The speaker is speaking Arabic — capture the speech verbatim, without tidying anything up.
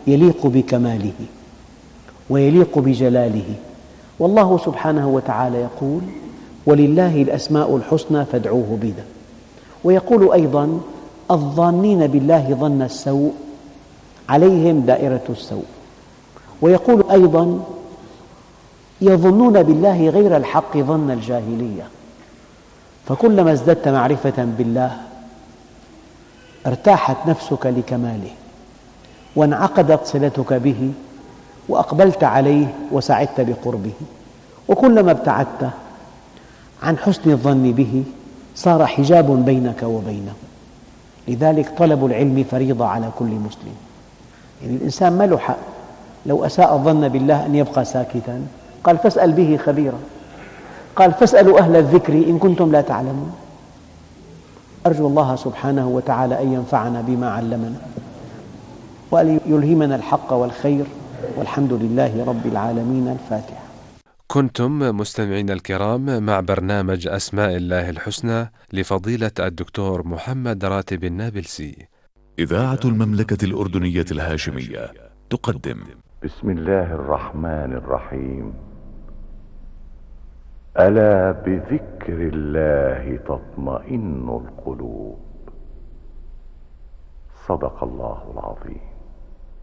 يليق بكماله ويليق بجلاله. والله سبحانه وتعالى يقول: ولله الأسماء الحسنى فادعوه بها. ويقول أيضا: الظانين بالله ظن السوء عليهم دائرة السوء. ويقول أيضا: يظنون بالله غير الحق ظن الجاهلية. فكلما ازددت معرفة بالله ارتاحت نفسك لكماله، وانعقدت صلتك به، وأقبلت عليه وسعدت بقربه. وكلما ابتعدت عن حسن الظن به صار حجاب بينك وبينه. لذلك طلب العلم فريضة على كل مسلم. يعني الإنسان ما له حق لو أساء الظن بالله أن يبقى ساكتا. قال: فاسأل به خبيرا. قال: فاسألوا أهل الذكر إن كنتم لا تعلمون. أرجو الله سبحانه وتعالى أن ينفعنا بما علمنا، وأن يلهمنا الحق والخير، والحمد لله رب العالمين. الفاتحة. كنتم مستمعين الكرام مع برنامج أسماء الله الحسنى لفضيلة الدكتور محمد راتب النابلسي. إذاعة المملكة الأردنية الهاشمية تقدم بسم الله الرحمن الرحيم. ألا بذكر الله تطمئن القلوب. صدق الله العظيم.